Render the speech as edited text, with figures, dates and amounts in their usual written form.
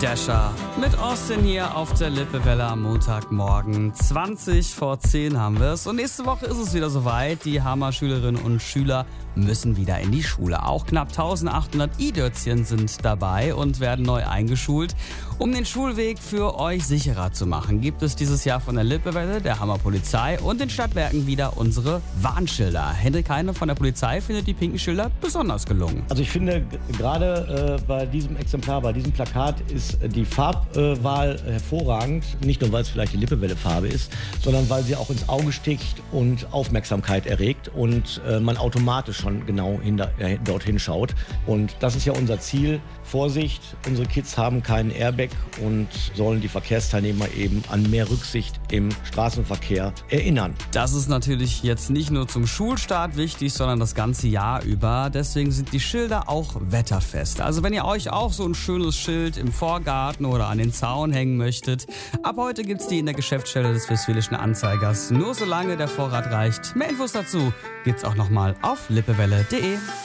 Dasher mit Austin hier auf der Lippewelle am Montagmorgen. 20:10 haben wir es und nächste Woche ist es wieder soweit. Die Hammer-Schülerinnen und Schüler müssen wieder in die Schule. Auch knapp 1800 I-Dötzchen sind dabei und werden neu eingeschult. Um den Schulweg für euch sicherer zu machen, gibt es dieses Jahr von der Lippewelle, der Hammer Polizei und den Stadtwerken wieder unsere Warnschilder. Hendrik Heine von der Polizei findet die pinken Schilder besonders gelungen. Also ich finde gerade bei diesem Exemplar, bei diesem Plakat ist die Farbwahl hervorragend. Nicht nur, weil es vielleicht die Lippewelle-Farbe ist, sondern weil sie auch ins Auge sticht und Aufmerksamkeit erregt und man automatisch schon genau dorthin schaut. Und das ist ja unser Ziel. Vorsicht, unsere Kids haben keinen Airbag und sollen die Verkehrsteilnehmer eben an mehr Rücksicht im Straßenverkehr erinnern. Das ist natürlich jetzt nicht nur zum Schulstart wichtig, sondern das ganze Jahr über. Deswegen sind die Schilder auch wetterfest. Also wenn ihr euch auch so ein schönes Schild im Vorgarten oder an den Zaun hängen möchtet, ab heute gibt's die in der Geschäftsstelle des Westfälischen Anzeigers. Nur solange der Vorrat reicht. Mehr Infos dazu gibt's auch nochmal auf lippewelle.de.